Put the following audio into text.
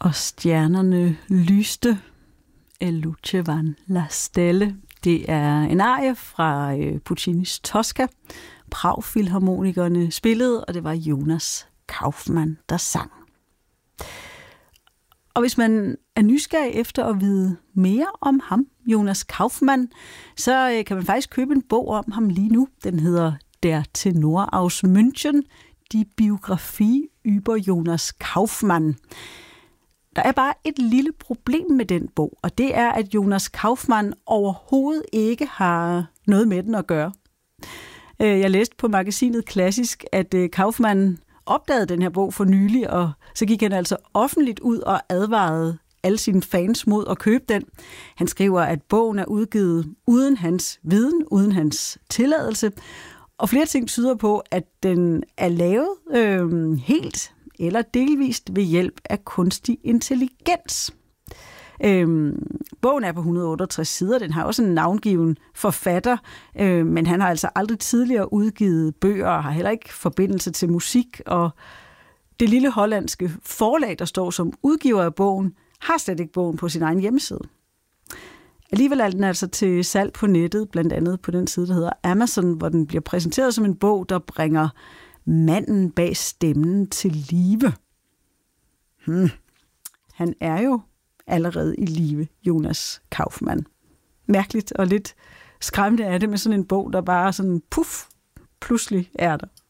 Og stjernerne lyste, e luce van la stelle. Det er en arie fra Puccinis Tosca. Prag-filharmonikerne spillede, og det var Jonas Kaufmann, der sang. Og hvis man er nysgerrig efter at vide mere om ham, Jonas Kaufmann, så kan man faktisk købe en bog om ham lige nu. Den hedder Der Tenor aus München, die Biografie über Jonas Kaufmann. Der er bare et lille problem med den bog, og det er, at Jonas Kaufmann overhovedet ikke har noget med den at gøre. Jeg læste på magasinet Klassisk, at Kaufmann opdagede den her bog for nylig, og så gik han altså offentligt ud og advarede alle sine fans mod at købe den. Han skriver, at bogen er udgivet uden hans viden, uden hans tilladelse, og flere ting tyder på, at den er lavet helt eller delvist ved hjælp af kunstig intelligens. Bogen er på 168 sider. Den har også en navngiven forfatter, men han har altså aldrig tidligere udgivet bøger og har heller ikke forbindelse til musik. Og det lille hollandske forlag, der står som udgiver af bogen, har slet ikke bogen på sin egen hjemmeside. Alligevel er den altså til salg på nettet, blandt andet på den side, der hedder Amazon, hvor den bliver præsenteret som en bog, der bringer manden bag stemmen til live. Han er jo allerede i live, Jonas Kaufmann. Mærkeligt og lidt skræmmende er det med sådan en bog, der bare sådan puff, pludselig er der.